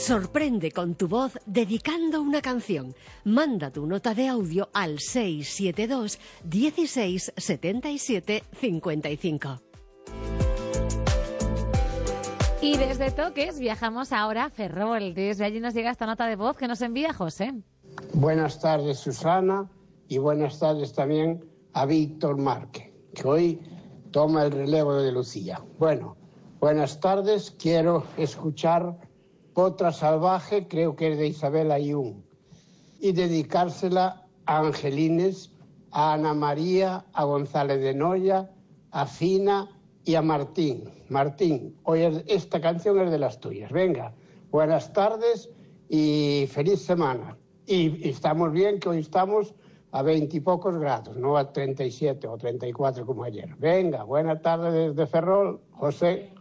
Sorprende con tu voz dedicando una canción. Manda tu nota de audio al 672 16 77 55. Y desde Toques viajamos ahora a Ferrol. Desde allí nos llega esta nota de voz que nos envía José. Buenas tardes, Susana, y buenas tardes también a Víctor Márquez, que hoy toma el relevo de Lucía. Bueno, buenas tardes, quiero escuchar Potra Salvaje, creo que es de Isabel Ayun, y dedicársela a Angelines, a Ana María, a González de Noya, a Fina y a Martín. Martín, hoy esta canción es de las tuyas. Venga, buenas tardes y feliz semana. Y estamos bien, que hoy estamos a 20 y pocos grados, no a 37 o 34 como ayer. Venga, buena tarde desde Ferrol, José.